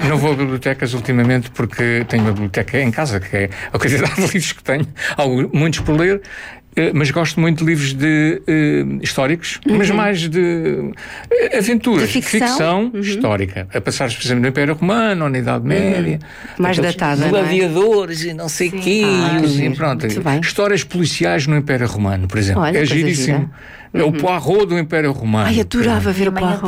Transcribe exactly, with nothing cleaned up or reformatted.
não vou a bibliotecas ultimamente porque tenho uma biblioteca em casa, que é a quantidade de livros que tenho, alguns, muitos por ler. Mas gosto muito de livros de uh, históricos, uhum. mas mais de uh, aventuras, de ficção, ficção uhum. histórica, a passar especialmente no Império Romano ou na Idade Média, uhum. mais datada, gladiadores, não é? E não sei Sim. quê, ah, e pronto, histórias policiais no Império Romano, por exemplo. Olha, é giríssimo. É o Poirot do Império Romano. Ai, adorava ver o Poirot.